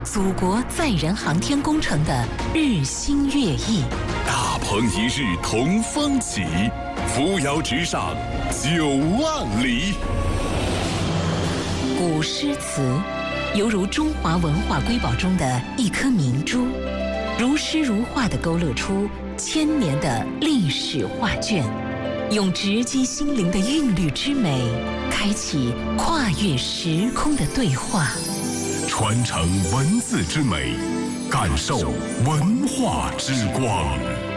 祖国载人航天工程的日新月异。 大鹏一日同风起，扶摇直上9万里。 古诗词犹如中华文化瑰宝中的一颗明珠，如诗如画地勾勒出千年的历史画卷，用直击心灵的韵律之美，开启跨越时空的对话。 传承文字之美，感受文化之光。